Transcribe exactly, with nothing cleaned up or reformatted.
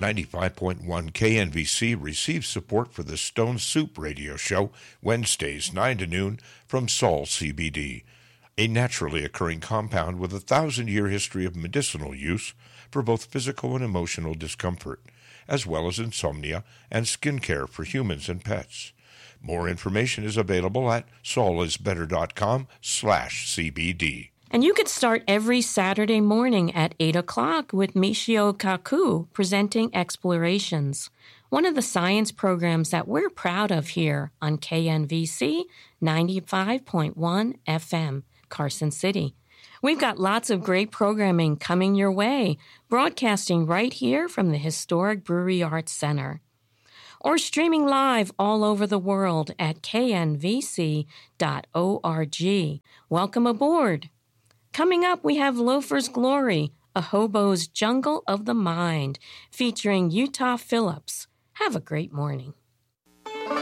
ninety-five point one K N V C receives support for the Stone Soup radio show Wednesdays nine to noon from Saul C B D, a naturally occurring compound with a thousand-year history of medicinal use for both physical and emotional discomfort, as well as insomnia and skin care for humans and pets. More information is available at saulisbetter.com slash CBD. And you could start every Saturday morning at eight o'clock with Michio Kaku presenting Explorations, one of the science programs that we're proud of here on K N V C ninety-five point one F M, Carson City. We've got lots of great programming coming your way, broadcasting right here from the historic Brewery Arts Center, or streaming live all over the world at K N V C dot org. Welcome aboard. Coming up, we have Loafer's Glory, a hobo's jungle of the mind, featuring Utah Phillips. Have a great morning.